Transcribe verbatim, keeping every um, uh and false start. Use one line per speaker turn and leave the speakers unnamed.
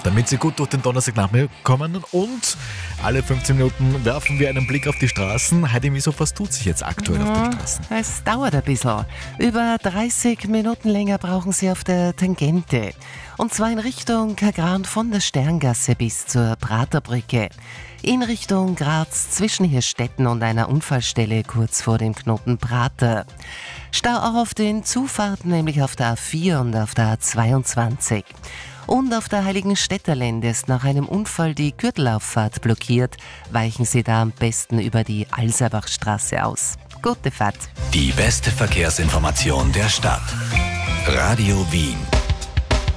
damit Sie gut durch den Donnerstagnachmittag kommen. Und alle fünfzehn Minuten werfen wir einen Blick auf die Straßen. Heidi Mieshoff, was tut sich jetzt aktuell
ja,
auf den Straßen?
Es dauert ein bisschen. Über dreißig Minuten länger brauchen Sie auf der Tangente. Und zwar in Richtung Kagran von der Sterngasse bis zur Praterbrücke. In Richtung Graz zwischen Hirstetten und einer Unfallstelle kurz vor dem Knoten Prater. Stau auch auf den Zufahrten, nämlich auf der A vier und auf der A zweiundzwanzig. Und auf der Heiligenstädterlände ist nach einem Unfall die Gürtelauffahrt blockiert. Weichen Sie da am besten über die Alserbachstraße aus. Gute Fahrt.
Die beste Verkehrsinformation der Stadt. Radio Wien.